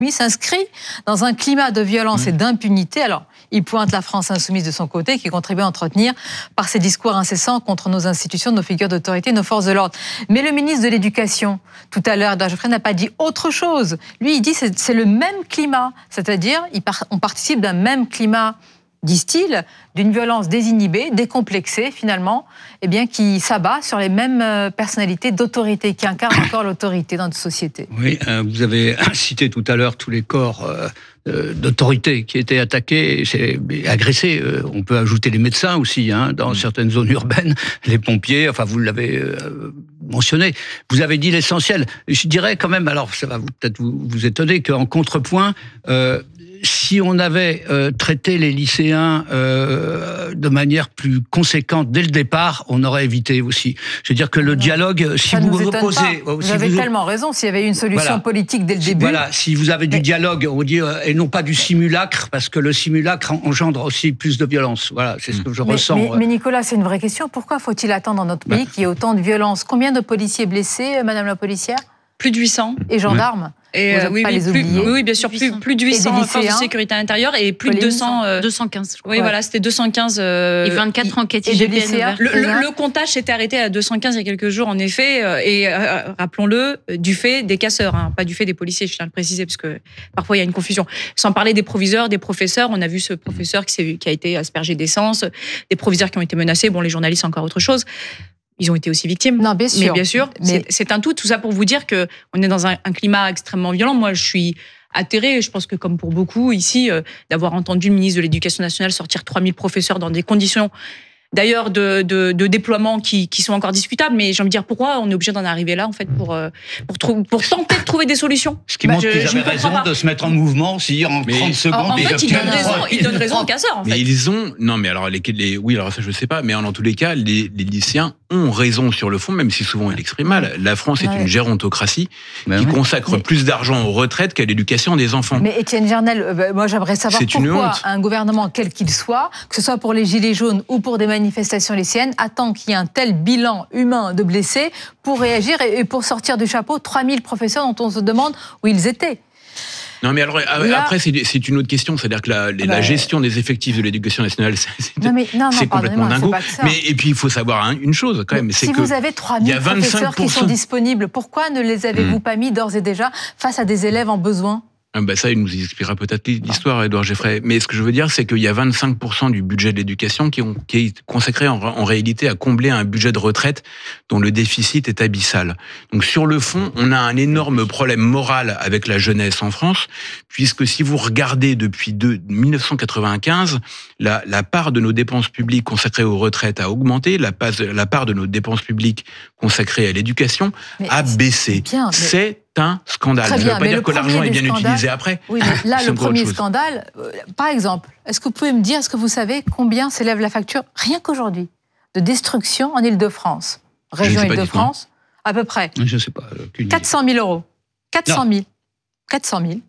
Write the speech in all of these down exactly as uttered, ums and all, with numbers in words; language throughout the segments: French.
Insoumis s'inscrit dans un climat de violence mmh. et d'impunité. Alors, il pointe la France insoumise de son côté, qui contribue à entretenir par ses discours incessants contre nos institutions, nos figures d'autorité, nos forces de l'ordre. Mais le ministre de l'Éducation, tout à l'heure, Édouard Geoffroy, n'a pas dit autre chose. Lui, il dit que c'est, c'est le même climat. C'est-à-dire, il par, on participe d'un même climat, disent-ils, d'une violence désinhibée, décomplexée finalement, eh bien, qui s'abat sur les mêmes personnalités d'autorité, qui incarnent encore l'autorité dans notre société. Oui, euh, vous avez cité tout à l'heure tous les corps euh, euh, d'autorité qui étaient attaqués, et agressés. Euh, on peut ajouter les médecins aussi, hein, dans mmh. certaines zones urbaines, les pompiers, enfin vous l'avez euh, mentionné. Vous avez dit l'essentiel. Je dirais quand même, alors ça va vous, peut-être vous, vous étonner, qu'en contrepoint, euh, si on avait euh, traité les lycéens euh, de manière plus conséquente dès le départ, on aurait évité aussi. Je veux dire que le non, dialogue, si vous reposez... Vous si avez vous... tellement raison, s'il y avait une solution voilà. politique dès le début... Voilà, si vous avez du Mais... dialogue, on dit, euh, et non pas du simulacre, parce que le simulacre engendre aussi plus de violence. Voilà, c'est ce que je mais, ressens. Mais, mais Nicolas, c'est une vraie question. Pourquoi faut-il attendre dans notre pays bah. qu'il y ait autant de violence ? Combien de policiers blessés, Madame la policière ? Plus de huit cents. Et gendarmes ? Ouais. Et euh, oui, pas oui, les plus, oublier. oui, bien sûr, plus, plus de huit cents forces de sécurité intérieure et plus Pauline, de deux cents... Euh, deux cent quinze, je crois. Oui, ouais. voilà, c'était deux cent quinze... Euh, et vingt-quatre enquêtes I G P N. Le, le, le comptage s'était arrêté à deux cent quinze il y a quelques jours, en effet, euh, et euh, rappelons-le, du fait des casseurs, hein, pas du fait des policiers, je tiens à le préciser, parce que parfois il y a une confusion. Sans parler des proviseurs, des professeurs, on a vu ce professeur qui, s'est, qui a été aspergé d'essence, des proviseurs qui ont été menacés, bon, les journalistes, c'est encore autre chose. Ils ont été aussi victimes. Non, bien sûr. Mais bien sûr, mais... c'est, c'est un tout. Tout ça pour vous dire que on est dans un, un climat extrêmement violent. Moi, je suis atterrée, je pense que comme pour beaucoup ici, euh, d'avoir entendu le ministre de l'Éducation nationale sortir trois mille professeurs dans des conditions, d'ailleurs, de, de, de déploiement qui, qui sont encore discutables. Mais j'ai envie de dire, pourquoi on est obligé d'en arriver là, en fait, pour, euh, pour, trou- pour tenter de trouver des solutions. Ce qui bah, montre qu'ils avaient raison de se mettre en mouvement, si en mais trente secondes... En, en fait, ils donnent raison, ils donnent raison aux casseurs, en fait. Mais ils ont... Non, mais alors, les, les, oui, alors ça, je sais pas, mais en tous les cas, les, les lycéens ont raison sur le fond, même si souvent ils l'expriment mal. La France est ouais. une gérontocratie ben qui oui. consacre mais... plus d'argent aux retraites qu'à l'éducation des enfants. Mais Étienne Gernel, euh, moi j'aimerais savoir c'est pourquoi un gouvernement, quel qu'il soit, que ce soit pour les Gilets jaunes ou pour des manifestations lycéennes, attend qu'il y ait un tel bilan humain de blessés pour réagir et pour sortir du chapeau trois mille professeurs dont on se demande où ils étaient. Non, mais alors, Là, après, c'est, c'est une autre question. C'est-à-dire que la, bah, la gestion des effectifs de l'éducation nationale, c'est, c'est, non mais, non, non, c'est complètement dingo. Mais, et puis, il faut savoir hein, une chose, quand même. Mais c'est si que vous avez trois mille professeurs qui sont disponibles, pourquoi ne les avez-vous mmh. pas mis d'ores et déjà face à des élèves en besoin ? Ah ben ça, il nous expliquera peut-être l'histoire, Édouard Geoffroy. Mais ce que je veux dire, c'est qu'il y a vingt-cinq pour cent du budget de l'éducation qui, ont, qui est consacré en, en réalité à combler un budget de retraite dont le déficit est abyssal. Donc sur le fond, on a un énorme problème moral avec la jeunesse en France, puisque si vous regardez depuis de, dix-neuf cent quatre-vingt-quinze, la, la part de nos dépenses publiques consacrées aux retraites a augmenté, la, la part de nos dépenses publiques consacrées à l'éducation mais a baissé. Bien, mais... C'est un scandale. Très Ça ne veut pas dire que l'argent est bien scandales, utilisé après. Oui, mais là, le premier scandale, euh, par exemple, est-ce que vous pouvez me dire, est-ce que vous savez combien s'élève la facture, rien qu'aujourd'hui, de destruction en Île-de-France, région Île-de-France, à peu près Je ne sais pas. quatre cent mille euros. quatre cent mille. quatre cent mille.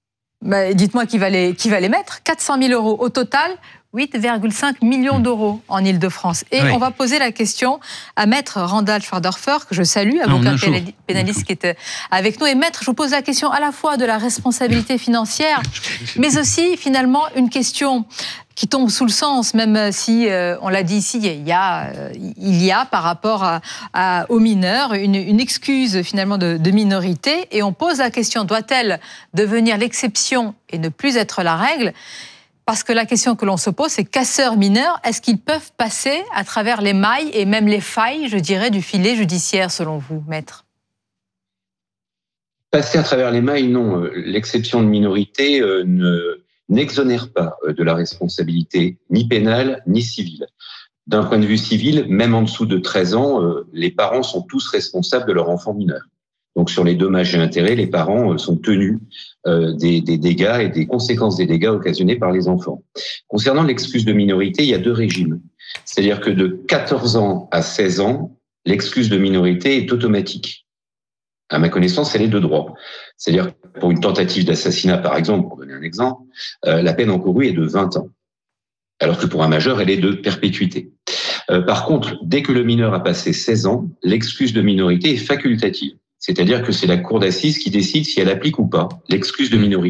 Bah, dites-moi qui va, les, qui va les mettre. quatre cent mille euros au total. huit virgule cinq millions d'euros en Île-de-France. Et oui. on va poser la question à Maître Randall Schwardorfer, que je salue, avocat pénaliste qui est avec nous. Et Maître, je vous pose la question à la fois de la responsabilité financière, mais aussi finalement une question qui tombe sous le sens, même si, euh, on l'a dit ici, il y a, euh, il y a par rapport à, à, aux mineurs une, une excuse finalement de, de minorité. Et on pose la question, doit-elle devenir l'exception et ne plus être la règle ? Parce que la question que l'on se pose, c'est casseurs mineurs, est-ce qu'ils peuvent passer à travers les mailles et même les failles, je dirais, du filet judiciaire, selon vous, Maître ? Passer à travers les mailles, non. L'exception de minorité euh, ne, n'exonère pas de la responsabilité ni pénale ni civile. D'un point de vue civil, même en dessous de treize ans, euh, les parents sont tous responsables de leur enfant mineur. Donc sur les dommages et intérêts, les parents sont tenus euh, des, des dégâts et des conséquences des dégâts occasionnés par les enfants. Concernant l'excuse de minorité, il y a deux régimes. C'est-à-dire que de quatorze ans à seize ans, l'excuse de minorité est automatique. À ma connaissance, elle est de droit. C'est-à-dire que pour une tentative d'assassinat, par exemple, pour donner un exemple, euh, la peine encourue est de vingt ans. Alors que pour un majeur, elle est de perpétuité. Euh, par contre, dès que le mineur a passé seize ans, l'excuse de minorité est facultative. C'est-à-dire que c'est la cour d'assises qui décide si elle applique ou pas l'excuse de minorité.